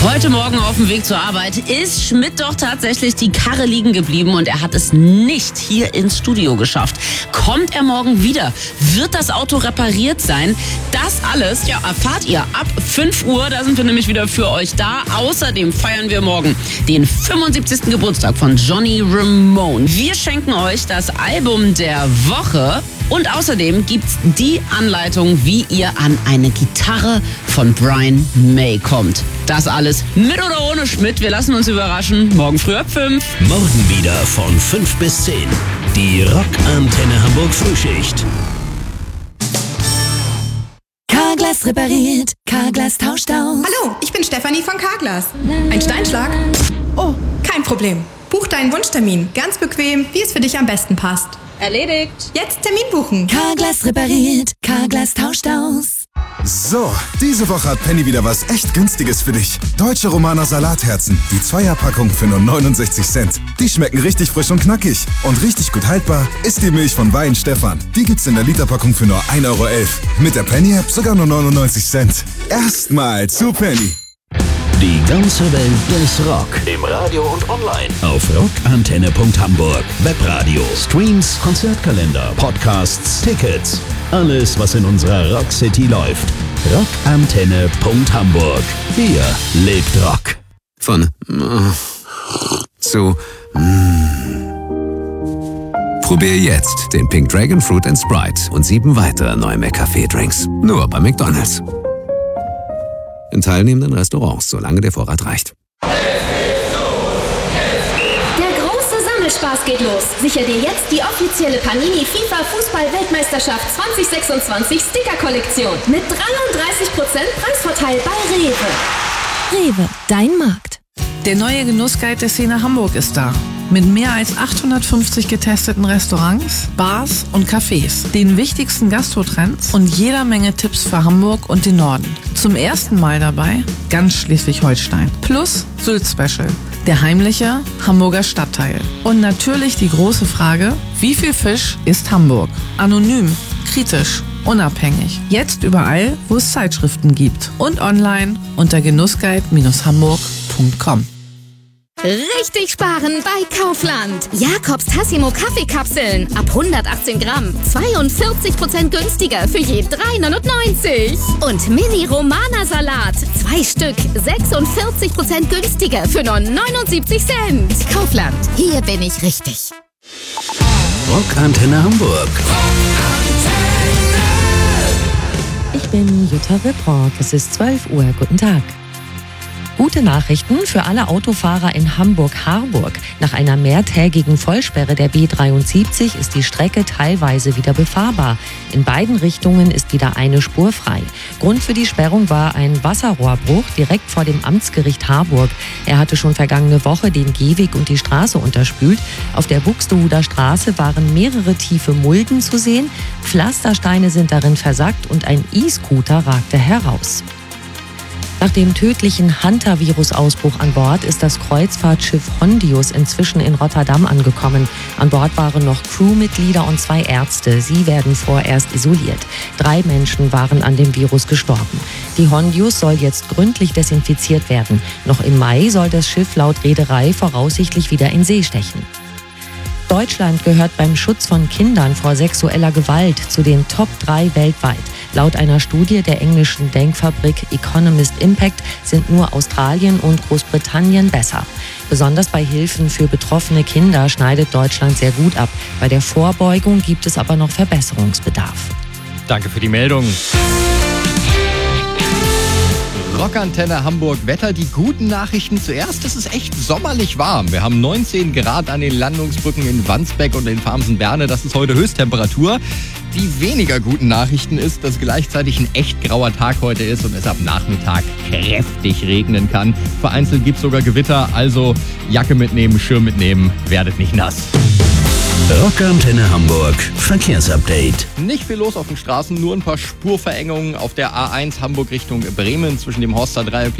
Heute Morgen auf dem Weg zur Arbeit ist Schmidt doch tatsächlich die Karre liegen geblieben und er hat es nicht hier ins Studio geschafft. Kommt er morgen wieder? Wird das Auto repariert sein? Das alles, erfahrt ihr ab 5 Uhr. Da sind wir nämlich wieder für euch da. Außerdem feiern wir morgen den 75. Geburtstag von Johnny Ramone. Wir schenken euch das Album der Woche. Und außerdem gibt's die Anleitung, wie ihr an eine Gitarre von Brian May kommt. Das alles mit oder ohne Schmidt. Wir lassen uns überraschen. Morgen früh ab 5. Morgen wieder von 5 bis 10. Die Rockantenne Hamburg Frühschicht. Carglass repariert, Carglass tauscht aus. Hallo, ich bin Stefanie von Carglass. Ein Steinschlag? Oh, kein Problem. Buch deinen Wunschtermin. Ganz bequem, wie es für dich am besten passt. Erledigt. Jetzt Termin buchen. Carglass repariert, Carglass tauscht aus. So, diese Woche hat Penny wieder was echt Günstiges für dich. Deutsche Romaner Salatherzen. Die Zweierpackung für nur 69 Cent. Die schmecken richtig frisch und knackig. Und richtig gut haltbar ist die Milch von Wein Stefan. Die gibt's in der Literpackung für nur 1,11 Euro. Mit der Penny-App sogar nur 99 Cent. Erstmal zu Penny. Die ganze Welt des Rock. Im Radio und online. Auf rockantenne.hamburg. Webradio, Streams, Konzertkalender, Podcasts, Tickets. Alles, was in unserer Rock City läuft. Rockantenne.hamburg. Hier lebt Rock. Von zu Probier jetzt den Pink Dragon Fruit and Sprite und 7 weitere neue McCafé-Drinks. Nur bei McDonald's. In teilnehmenden Restaurants, solange der Vorrat reicht. Der große Sammelspaß geht los. Sicher dir jetzt die offizielle Panini FIFA Fußball-Weltmeisterschaft 2026 Sticker-Kollektion mit 33% Preisvorteil bei Rewe. Rewe, dein Markt. Der neue Genussguide der Szene Hamburg ist da. Mit mehr als 850 getesteten Restaurants, Bars und Cafés, den wichtigsten Gastrotrends und jeder Menge Tipps für Hamburg und den Norden. Zum ersten Mal dabei ganz Schleswig-Holstein. Plus Sylt Special, der heimliche Hamburger Stadtteil. Und natürlich die große Frage, wie viel Fisch ist Hamburg? Anonym, kritisch, unabhängig. Jetzt überall, wo es Zeitschriften gibt. Und online unter genussguide-hamburg.com. Richtig sparen bei Kaufland. Jakobs Tassimo Kaffeekapseln ab 118 Gramm. 42% günstiger für je 3,99. Und Mini Romana Salat. 2 Stück. 46% günstiger für nur 79 Cent. Kaufland. Hier bin ich richtig. Rockantenne Hamburg. Ich bin Jutta Wittbrock. Es ist 12 Uhr. Guten Tag. Gute Nachrichten für alle Autofahrer in Hamburg-Harburg. Nach einer mehrtägigen Vollsperre der B73 ist die Strecke teilweise wieder befahrbar. In beiden Richtungen ist wieder eine Spur frei. Grund für die Sperrung war ein Wasserrohrbruch direkt vor dem Amtsgericht Harburg. Er hatte schon vergangene Woche den Gehweg und die Straße unterspült. Auf der Buxtehuder Straße waren mehrere tiefe Mulden zu sehen. Pflastersteine sind darin versackt und ein E-Scooter ragte heraus. Nach dem tödlichen Hunter-Virus-Ausbruch an Bord ist das Kreuzfahrtschiff Hondius inzwischen in Rotterdam angekommen. An Bord waren noch Crewmitglieder und 2 Ärzte. Sie werden vorerst isoliert. 3 Menschen waren an dem Virus gestorben. Die Hondius soll jetzt gründlich desinfiziert werden. Noch im Mai soll das Schiff laut Reederei voraussichtlich wieder in See stechen. Deutschland gehört beim Schutz von Kindern vor sexueller Gewalt zu den Top 3 weltweit. Laut einer Studie der englischen Denkfabrik Economist Impact sind nur Australien und Großbritannien besser. Besonders bei Hilfen für betroffene Kinder schneidet Deutschland sehr gut ab. Bei der Vorbeugung gibt es aber noch Verbesserungsbedarf. Danke für die Meldung. Rockantenne Hamburg Wetter, die guten Nachrichten zuerst. Es ist echt sommerlich warm. Wir haben 19 Grad an den Landungsbrücken in Wandsbek und in Farmsen-Berne. Das ist heute Höchsttemperatur. Die weniger guten Nachrichten ist, dass gleichzeitig ein echt grauer Tag heute ist und es ab Nachmittag kräftig regnen kann. Vereinzelt gibt es sogar Gewitter, also Jacke mitnehmen, Schirm mitnehmen, werdet nicht nass. Rockantenne Hamburg. Verkehrsupdate. Nicht viel los auf den Straßen, nur ein paar Spurverengungen auf der A1 Hamburg Richtung Bremen zwischen dem Horster Dreieck